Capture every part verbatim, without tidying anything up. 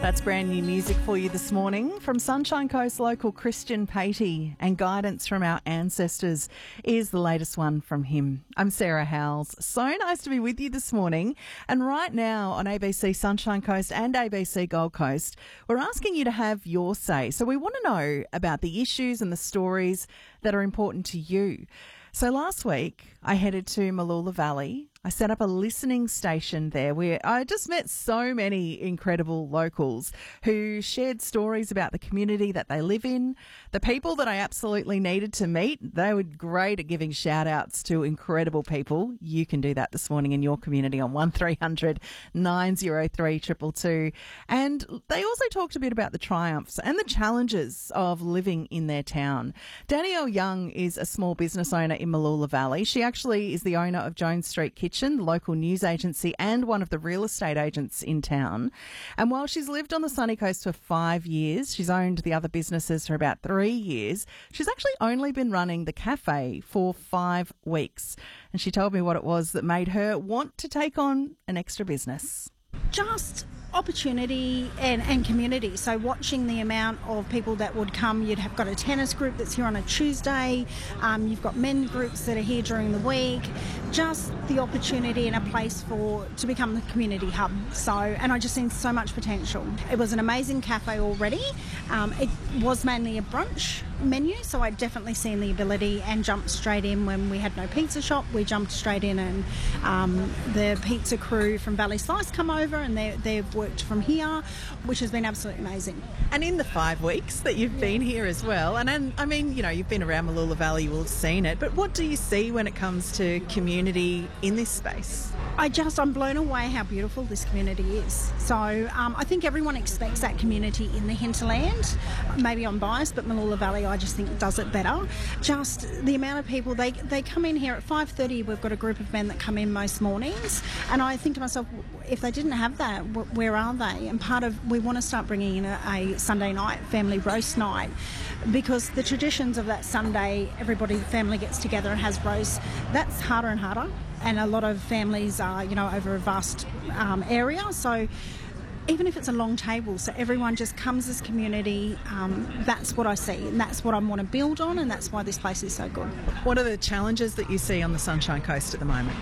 That's brand new music for you this morning from Sunshine Coast local Christian Patey, and Guidance from Our Ancestors is the latest one from him. I'm Sarah Howells. So nice to be with you this morning. And right now on A B C Sunshine Coast and A B C Gold Coast, we're asking you to have your say. So we want to know about the issues and the stories that are important to you. So last week I headed to Mooloolah Valley. I set up a listening station there where I just met so many incredible locals who shared stories about the community that they live in, the people that I absolutely needed to meet. They were great at giving shout outs to incredible people. You can do that this morning in your community on one three hundred nine oh three two two two. And they also talked a bit about the triumphs and the challenges of living in their town. Danielle Young is a small business owner in Mooloolah Valley. She actually is the owner of Jones Street Kitchen, the local news agency and one of the real estate agents in town. And while she's lived on the sunny coast for five years, she's owned the other businesses for about three years, she's actually only been running the cafe for five weeks. And she told me what it was that made her want to take on an extra business. Just opportunity and, and community. So watching the amount of people that would come, you'd have got a tennis group that's here on a Tuesday, um, you've got men groups that are here during the week, just the opportunity and a place for to become the community hub. So, and I just seen so much potential. It was an amazing cafe already. Um, it was mainly a brunch menu, so I definitely seen the ability and jumped straight in when we had no pizza shop. We jumped straight in, and um, the pizza crew from Valley Slice come over and they, they've worked from here, which has been absolutely amazing. And in the five weeks that you've been here as well, and, and I mean, you know, you've been around Mooloolah Valley, you will have seen it, but what do you see when it comes to community in this space? I just, I'm blown away how beautiful this community is. So um, I think everyone expects that community in the hinterland. Maybe I'm biased, but Mooloolah Valley, I just think does it better. Just the amount of people, they they come in here at five thirty, we've got a group of men that come in most mornings, and I think to myself, if they didn't have that, where are they? And part of, we want to start bringing in a, a Sunday night family roast night, because the traditions of that Sunday, everybody, family gets together and has roast, that's harder and harder. And a lot of families are, you know, over a vast um, area. So even if it's a long table, so everyone just comes as community, um, that's what I see. And that's what I want to build on, and that's why this place is so good. What are the challenges that you see on the Sunshine Coast at the moment?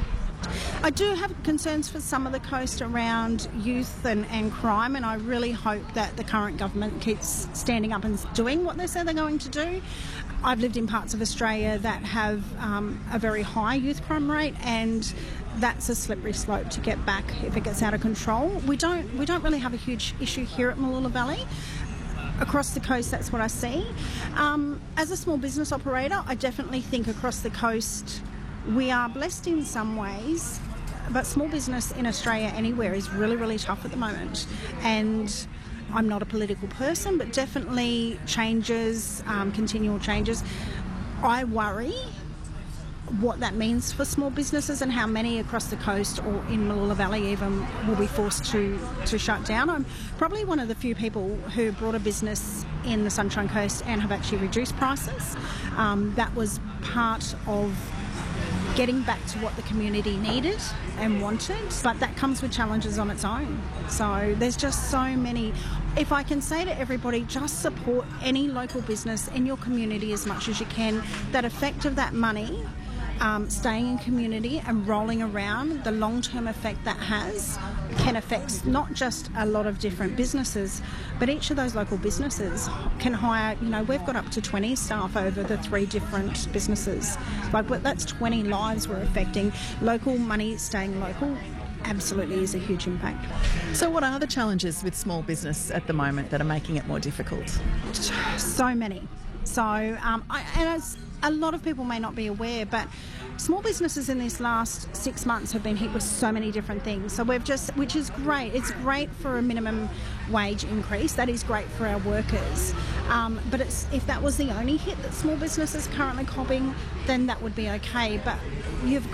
I do have concerns for some of the coast around youth and, and crime, and I really hope that the current government keeps standing up and doing what they say they're going to do. I've lived in parts of Australia that have um, a very high youth crime rate, and that's a slippery slope to get back if it gets out of control. We don't we don't really have a huge issue here at Mooloolah Valley. Across the coast, that's what I see. Um, as a small business operator, I definitely think across the coast we are blessed in some ways, but small business in Australia anywhere is really, really tough at the moment. And I'm not a political person, but definitely changes, um, continual changes. I worry what that means for small businesses and how many across the coast or in Mooloolah Valley even will be forced to, to shut down. I'm probably one of the few people who brought a business in the Sunshine Coast and have actually reduced prices. Um, that was part of getting back to what the community needed and wanted, but that comes with challenges on its own. So there's just so many. If I can say to everybody, just support any local business in your community as much as you can. That effect of that money um, staying in community and rolling around, the long-term effect that has can affect not just a lot of different businesses, but each of those local businesses can hire, you know, we've got up to twenty staff over the three different businesses. Like, that's twenty lives we're affecting. Local money staying local absolutely is a huge impact. So what are the challenges with small business at the moment that are making it more difficult? So many. So, um, I, and as a lot of people may not be aware, but small businesses in these last six months have been hit with so many different things. So we've just, which is great. It's great for a minimum wage increase. That is great for our workers. Um, but it's, if that was the only hit that small businesses currently copping, then that would be okay. But you've